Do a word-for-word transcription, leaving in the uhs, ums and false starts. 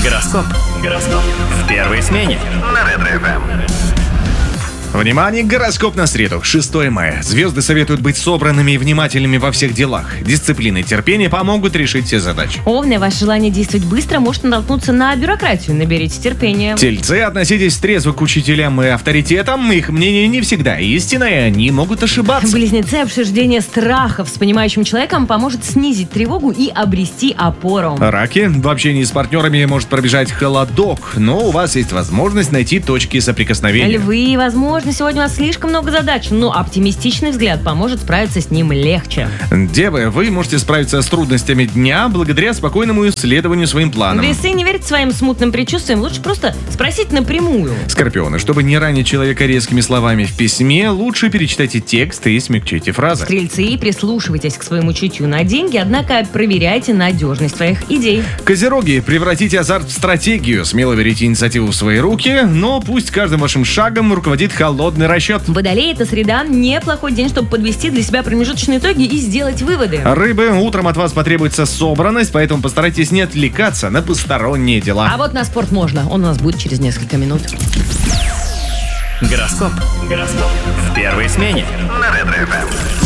Гороскоп. Гороскоп. В первой смене. На Ретро-эф эм. Внимание, гороскоп на среду, шестое мая. Звезды советуют быть собранными и внимательными во всех делах. Дисциплина и терпение помогут решить все задачи. Овны, ваше желание действовать быстро может натолкнуться на бюрократию. Наберите терпения. Тельцы, относитесь трезво к учителям и авторитетам. Их мнение не всегда истинное, и они могут ошибаться. Близнецы, обсуждение страхов с понимающим человеком поможет снизить тревогу и обрести опору. Раки, в общении с партнерами может пробежать холодок, но у вас есть возможность найти точки соприкосновения. Львы, возможно, сегодня у вас слишком много задач, но оптимистичный взгляд поможет справиться с ним легче. Девы, вы можете справиться с трудностями дня благодаря спокойному исследованию своим планам. Весы, не верить своим смутным предчувствиям, лучше просто спросить напрямую. Скорпионы, чтобы не ранить человека резкими словами в письме, лучше перечитайте текст и смягчите фразы. Стрельцы, прислушивайтесь к своему чутью на деньги, однако проверяйте надежность своих идей. Козероги, превратите азарт в стратегию, смело берите инициативу в свои руки, но пусть каждым вашим шагом руководит холодный расчет. Водолеи, это среда, неплохой день, чтобы подвести для себя промежуточные итоги и сделать выводы. Рыбы, утром от вас потребуется собранность, поэтому постарайтесь не отвлекаться на посторонние дела. А вот на спорт можно, он у нас будет через несколько минут. Гороскоп. Гороскоп. В первой смене. На Ретро-эф эм.